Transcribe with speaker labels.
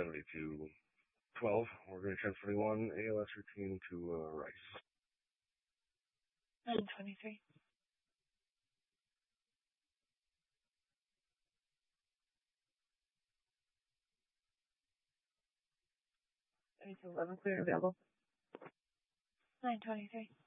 Speaker 1: 7212. We're going to 1041, ALS routine to Rice.
Speaker 2: 923. 11, clear and available. 923.